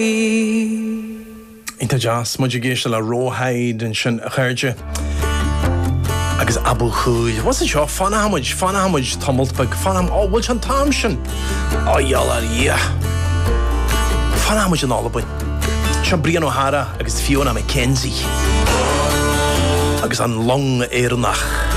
Ínta jazz muid géiste le róhaid an sin a chuirde agus Abu Chuid. Was seo fanhamid tomult bag fanham bhfuil an tám sin áheallar fanhamid an álabain. Se Brian O'Hara agus Fiona McKenzie agus an long éarnach.